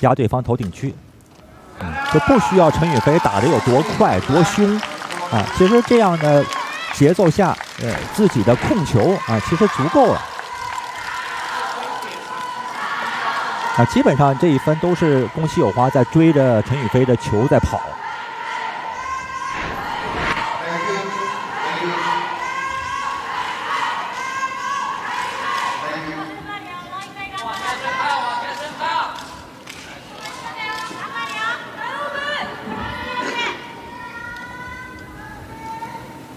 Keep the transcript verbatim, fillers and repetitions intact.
压对方头顶区，嗯，就不需要陈雨菲打得有多快多凶啊。其实这样的节奏下，呃，自己的控球啊，其实足够了。啊，基本上这一分都是宫崎有花在追着陈雨菲的球在跑。